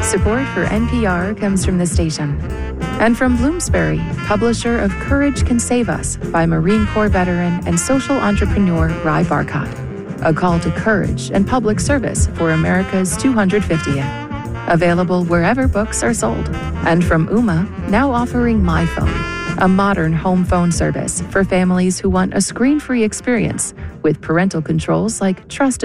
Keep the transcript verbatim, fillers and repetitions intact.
Support for N P R comes from the station. And from Bloomsbury, publisher of Courage Can Save Us by Marine Corps veteran and social entrepreneur Ry Barcott. A call to courage and public service for America's two hundred fiftieth. Available wherever books are sold. And from Ooma, now offering MyPhone, a modern home phone service for families who want a screen-free experience with parental controls like trusted